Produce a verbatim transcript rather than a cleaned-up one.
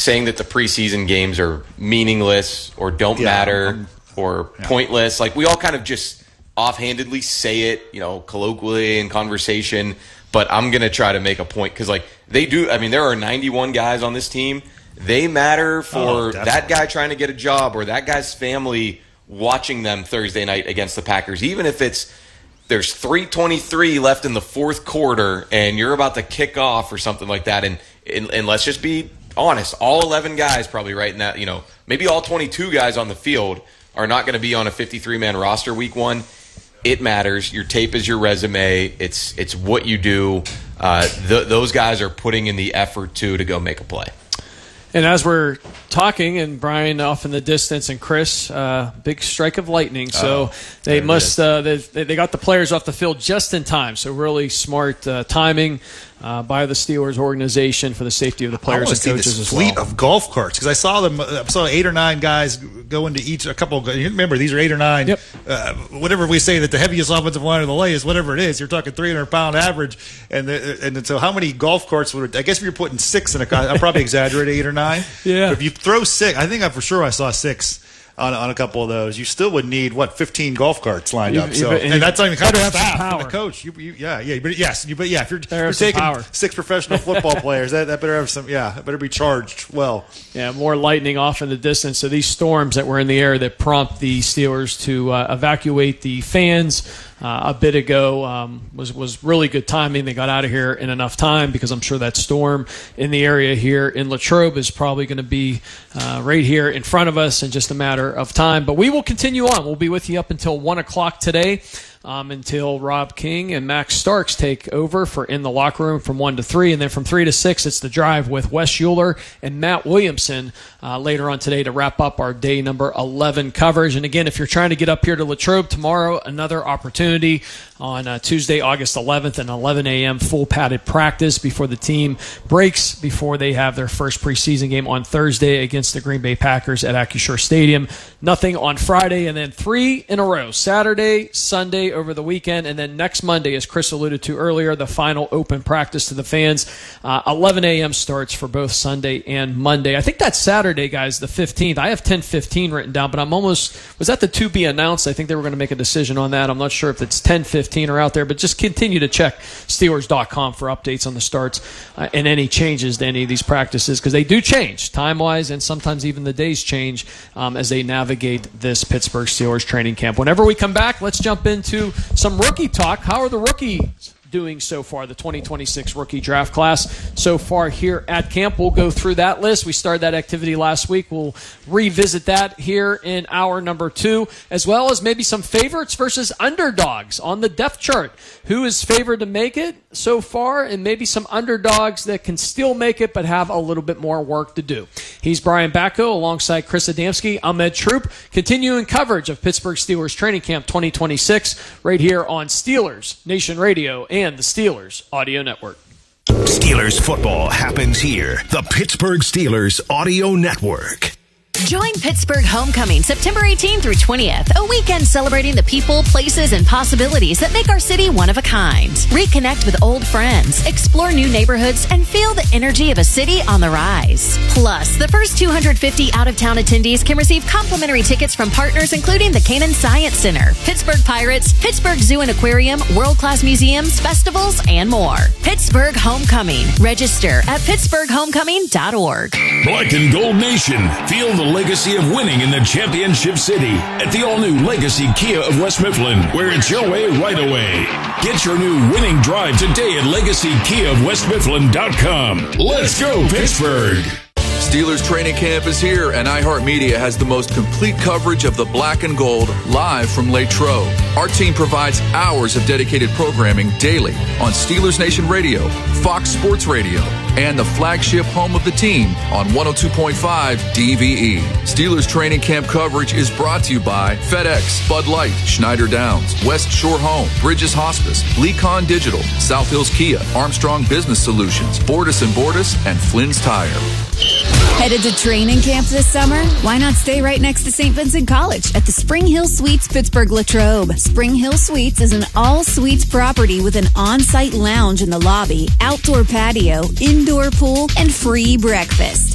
saying that the preseason games are meaningless or don't yeah, matter um, or yeah. pointless. Like, we all kind of just offhandedly say it, you know, colloquially in conversation. But I'm going to try to make a point because, like, they do – I mean, there are ninety-one guys on this team. They matter for oh, that guy trying to get a job or that guy's family watching them Thursday night against the Packers. Even if it's – there's three twenty-three left in the fourth quarter and you're about to kick off or something like that. And, and, and let's just be honest, all eleven guys probably right in that – you know, maybe all twenty-two guys on the field are not going to be on a fifty-three man roster week one. It matters. Your tape is your resume. It's it's what you do. Uh, th- those guys are putting in the effort, too, to go make a play. And as we're talking, and Brian off in the distance, and Chris, uh, big strike of lightning. So oh, they must uh, they, they got the players off the field just in time. So really smart uh, timing uh, by the Steelers organization for the safety of the players and coaches as well. Fleet of golf carts, because I saw them. I saw eight or nine guys go into each. A couple. Remember, these are eight or nine. Yep. Uh, whatever we say that the heaviest offensive line or the lightest, whatever it is, you're talking three hundred pound average. And the, and so how many golf carts would? I guess if you're putting six in a car, I'm probably exaggerating eight or nine. Yeah. But if you throw six, I think I for sure I saw six on on a couple of those. You still would need what fifteen golf carts lined you, up. So you, and, and that's not even counting the staff power. and the coach. You, you, yeah, yeah, but yes, you, but yeah, if you're, you're some taking power. six professional football players, that, that better have some. Yeah, that better be charged well. Yeah, more lightning off in the distance. So these storms that were in the air that prompt the Steelers to uh, evacuate the fans uh, a bit ago um, was was really good timing. They got out of here in enough time because I'm sure that storm in the area here in Latrobe is probably going to be uh, right here in front of us in just a matter of time. But we will continue on. We'll be with you up until one o'clock today. Um, until Rob King and Max Starks take over for In the Locker Room from one to three. And then from three to six, it's The Drive with Wes Euler and Matt Williamson uh, later on today to wrap up our day number eleven coverage. And again, if you're trying to get up here to Latrobe tomorrow, another opportunity on uh, Tuesday, August eleventh, and eleven a.m. full padded practice before the team breaks, before they have their first preseason game on Thursday against the Green Bay Packers at Acrisure Stadium. Nothing on Friday, and then three in a row, Saturday, Sunday, over the weekend, and then next Monday, as Chris alluded to earlier, the final open practice to the fans. Uh, eleven a.m. starts for both Sunday and Monday. I think that's Saturday, guys, the fifteenth. I have ten fifteen written down, but I'm almost, was that the to be announced? I think they were going to make a decision on that. I'm not sure if it's ten fifteen or out there, but just continue to check Steelers dot com for updates on the starts uh, and any changes to any of these practices, because they do change time-wise, and sometimes even the days change um, as they navigate this Pittsburgh Steelers training camp. Whenever we come back, let's jump into some rookie talk. How are the rookies doing so far, the twenty twenty-six rookie draft class so far here at camp? We'll go through that list. We started that activity last week. We'll revisit that here in hour number two, as well as maybe some favorites versus underdogs on the depth chart. Who is favored to make it so far, and maybe some underdogs that can still make it but have a little bit more work to do. He's Brian Bacco alongside Chris Adamski. I'm Ed Troop, continuing coverage of Pittsburgh Steelers Training Camp twenty twenty-six right here on Steelers Nation Radio and the Steelers Audio Network. Steelers football happens here. The Pittsburgh Steelers Audio Network. Join Pittsburgh Homecoming September eighteenth through twentieth, a weekend celebrating the people, places, and possibilities that make our city one of a kind. Reconnect with old friends, explore new neighborhoods, and feel the energy of a city on the rise. Plus, the first two hundred fifty out-of-town attendees can receive complimentary tickets from partners including the Canaan Science Center, Pittsburgh Pirates, Pittsburgh Zoo and Aquarium, world-class museums, festivals, and more. Pittsburgh Homecoming. Register at pittsburgh homecoming dot org. Black and Gold Nation. Feel the legacy of winning in the championship city at the all-new Legacy Kia of West Mifflin, where it's your way right away. Get your new winning drive today at legacy kia of west mifflin dot com. Let's go, Pittsburgh! Steelers training camp is here, and iHeartMedia has the most complete coverage of the black and gold live from Latrobe. Our team provides hours of dedicated programming daily on Steelers Nation Radio, Fox Sports Radio, and the flagship home of the team on one oh two point five D V E. Steelers training camp coverage is brought to you by FedEx, Bud Light, Schneider Downs, West Shore Home, Bridges Hospice, Lecon Digital, South Hills Kia, Armstrong Business Solutions, Bordas and Bordas, and Flynn's Tire. Headed to training camp this summer? Why not stay right next to Saint Vincent College at the Spring Hill Suites Pittsburgh Latrobe? Spring Hill Suites is an all-suites property with an on-site lounge in the lobby, outdoor patio, indoor pool, and free breakfast.